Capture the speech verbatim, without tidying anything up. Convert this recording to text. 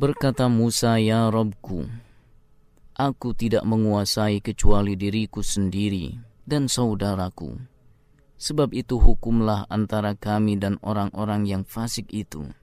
Berkata Musa, "Ya Rabbku, aku tidak menguasai kecuali diriku sendiri dan saudaraku. Sebab itu hukumlah antara kami dan orang-orang yang fasik itu."